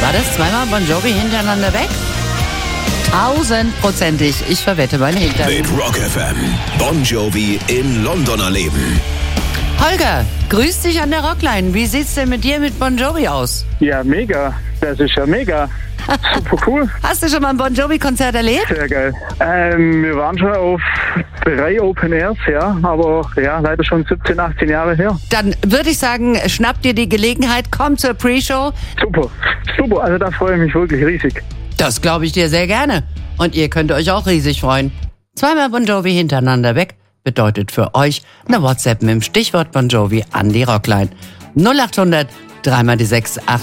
War das zweimal Bon Jovi hintereinander weg? 1000%ig. Ich verwette mein Hintern. Mit Rock FM. Bon Jovi in London erleben. Holger, grüß dich an der Rockline. Wie sieht's denn mit dir mit Bon Jovi aus? Ja, mega. Das ist ja mega. Super cool. Hast du schon mal ein Bon Jovi-Konzert erlebt? Sehr geil. Wir waren schon auf 3 Open Airs, ja, aber ja, leider schon 17, 18 Jahre her. Dann würde ich sagen, schnapp dir die Gelegenheit, komm zur Pre-Show. Super, also da freue ich mich wirklich riesig. Das glaube ich dir sehr gerne. Und ihr könnt euch auch riesig freuen. Zweimal Bon Jovi hintereinander weg bedeutet für euch eine WhatsApp mit dem Stichwort Bon Jovi an die Rockline. 0800 3 mal die 6 8.